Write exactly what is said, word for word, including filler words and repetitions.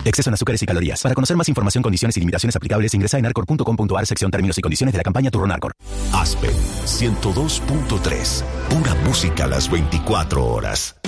Exceso en azúcares y calorías. Para conocer más información, condiciones y limitaciones aplicables, ingresa en arcor punto com punto a r, sección términos y condiciones de la campaña Turrón Arcor. Aspen ciento dos punto tres. Pura música a las veinticuatro horas.